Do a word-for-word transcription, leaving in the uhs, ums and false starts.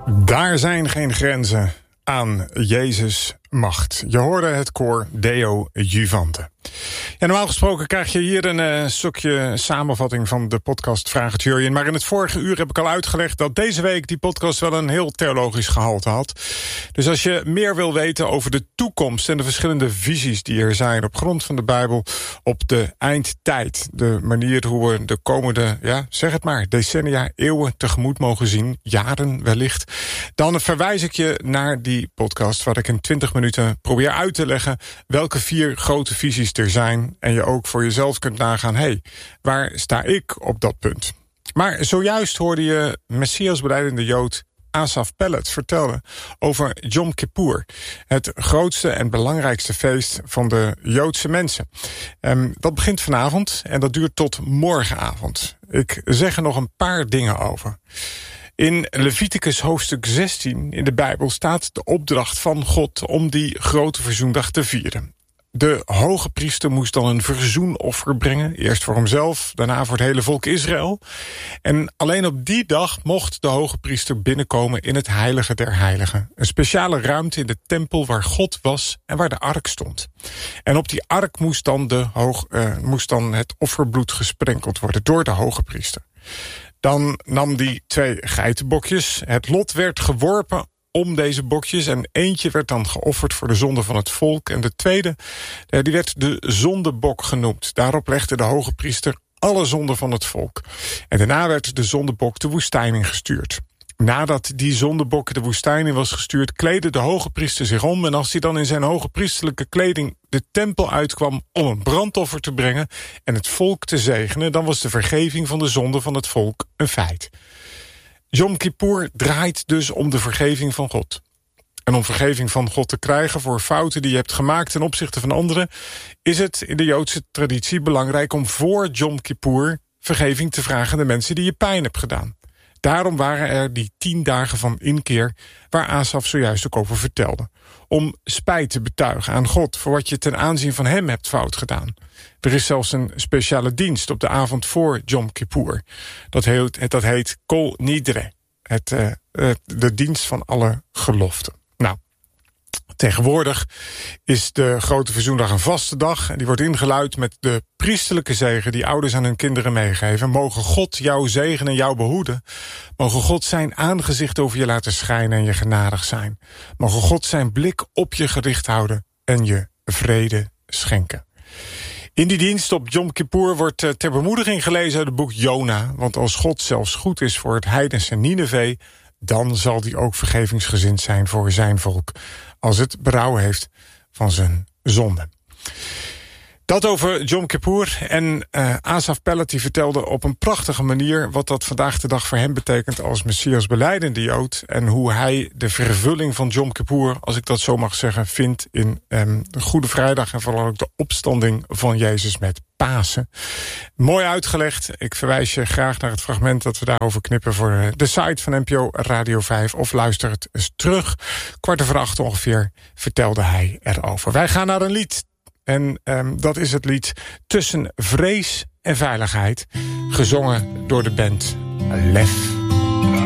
Daar zijn geen grenzen aan Jezus' macht. Je hoorde het koor Deo Juvante. Ja, normaal gesproken krijg je hier een uh, stukje samenvatting van de podcast Vraag het Jurjen. Maar in het vorige uur heb ik al uitgelegd dat deze week die podcast wel een heel theologisch gehalte had. Dus als je meer wil weten over de toekomst en de verschillende visies die er zijn op grond van de Bijbel op de eindtijd, de manier hoe we de komende, ja, zeg het maar, decennia, eeuwen tegemoet mogen zien, jaren wellicht, dan verwijs ik je naar die podcast waar ik in twintig minuten probeer uit te leggen welke vier grote visies er zijn en je ook voor jezelf kunt nagaan, hé, hey, waar sta ik op dat punt? Maar zojuist hoorde je Messias belijdende Jood Asaf Pellet vertellen over Yom Kippur, het grootste en belangrijkste feest van de Joodse mensen. Um, dat begint vanavond en dat duurt tot morgenavond. Ik zeg er nog een paar dingen over. In Leviticus hoofdstuk zestien in de Bijbel staat de opdracht van God om die grote verzoendag te vieren. De hoge priester moest dan een verzoenoffer brengen. Eerst voor hemzelf, daarna voor het hele volk Israël. En alleen op die dag mocht de hoge priester binnenkomen in het heilige der heiligen. Een speciale ruimte in de tempel waar God was en waar de ark stond. En op die ark moest dan, de hoog, uh, moest dan het offerbloed gesprenkeld worden door de hoge priester. Dan nam die twee geitenbokjes. Het lot werd geworpen om deze bokjes en eentje werd dan geofferd voor de zonde van het volk. En de tweede, die werd de zondebok genoemd. Daarop legde de hoge priester alle zonden van het volk. En daarna werd de zondebok de woestijn ingestuurd. Nadat die zondebok de woestijn in was gestuurd, kleedde de hoge priester zich om. En als hij dan in zijn hoge priesterlijke kleding de tempel uitkwam om een brandoffer te brengen en het volk te zegenen, dan was de vergeving van de zonde van het volk een feit. Yom Kippur draait dus om de vergeving van God. En om vergeving van God te krijgen voor fouten die je hebt gemaakt ten opzichte van anderen, is het in de Joodse traditie belangrijk om voor Yom Kippur vergeving te vragen aan de mensen die je pijn hebt gedaan. Daarom waren er die tien dagen van inkeer waar Asaf zojuist ook over vertelde. Om spijt te betuigen aan God voor wat je ten aanzien van hem hebt fout gedaan. Er is zelfs een speciale dienst op de avond voor Yom Kippur. Dat heet, dat heet Kol Nidre, het, uh, uh, de dienst van alle geloften. Nou, tegenwoordig is de Grote Verzoendag een vaste dag en die wordt ingeluid met de priesterlijke zegen die ouders aan hun kinderen meegeven. Mogen God jou zegenen en jou behoeden. Mogen God zijn aangezicht over je laten schijnen en je genadig zijn. Mogen God zijn blik op je gericht houden en je vrede schenken. In die dienst op Yom Kippur wordt ter bemoediging gelezen uit het boek Jona. Want als God zelfs goed is voor het heidense Nineve, dan zal hij ook vergevingsgezind zijn voor zijn volk, als het berouw heeft van zijn zonde. Dat over Yom Kippur. En uh, Asaf Pellet die vertelde op een prachtige manier wat dat vandaag de dag voor hem betekent als Messias belijdende Jood. En hoe hij de vervulling van Yom Kippur, als ik dat zo mag zeggen, vindt in um, de Goede Vrijdag en vooral ook de opstanding van Jezus met Pasen. Mooi uitgelegd. Ik verwijs je graag naar het fragment dat we daarover knippen voor de site van N P O Radio vijf. Of luister het eens terug. Kwart over acht ongeveer vertelde hij erover. Wij gaan naar een lied. En um, dat is het lied Tussen Vrees en Veiligheid. Gezongen door de band Lef.